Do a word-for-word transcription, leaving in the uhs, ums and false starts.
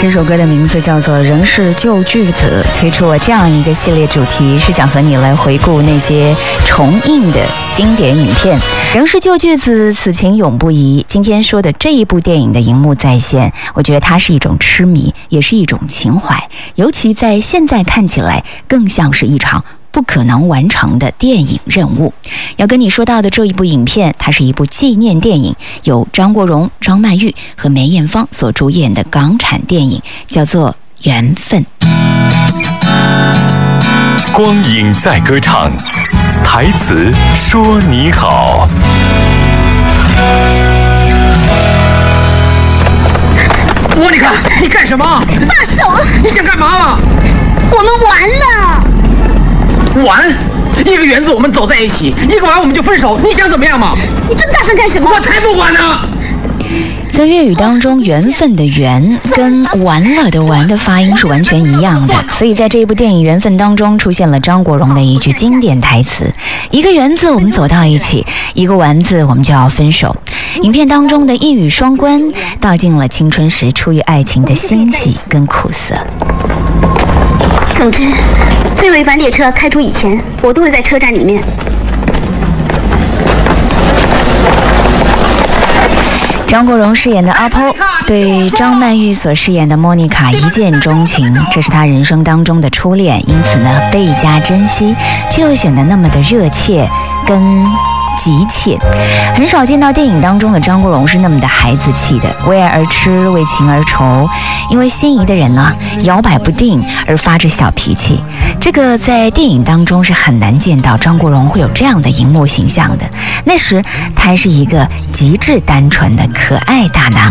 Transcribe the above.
这首歌的名字叫做《仍是旧句子》，推出我这样一个系列主题，是想和你来回顾那些重映的经典影片。仍是旧句子，此情永不移。今天说的这一部电影的荧幕再现，我觉得它是一种痴迷，也是一种情怀，尤其在现在看起来，更像是一场不可能完成的电影任务。要跟你说到的这一部影片，它是一部纪念电影，由张国荣、张曼玉和梅艳芳所主演的港产电影，叫做《缘分》。 光影在歌唱，台词说你好。 莫妮卡，你干什么？ 放手！ 你想干嘛嘛？ 我们完了。 完？一个园子我们走在一起，一个完我们就分手，你想怎么样嘛？ 你这么大声干什么？ 我才不管呢！ 在粤语当中，缘分的缘跟完了的完的发音是完全一样的，所以在这一部电影《缘分》当中出现了张国荣的一句经典台词：一个缘字我们走到一起，一个完字我们就要分手。影片当中的一语双关，道尽了青春时出于爱情的欣喜跟苦涩。 总之，最后一班列车开出以前，我都会在车站里面。 张国荣饰演的阿婆对张曼玉所饰演的莫妮卡一见钟情，这是他人生当中的初恋，因此呢倍加珍惜，却又显得那么的热切跟急切。很少见到电影当中的张国荣是那么的孩子气的，为爱而痴，为情而愁，因为心仪的人呢摇摆不定而发着小脾气。这个在电影当中是很难见到张国荣会有这样的荧幕形象的。那时他还是一个极致单纯的可爱大男